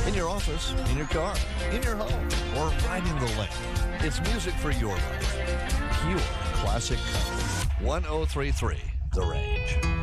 In your office, in your car, in your home, or riding the lane. It's music for your life. Pure classic country. 1033 The Range.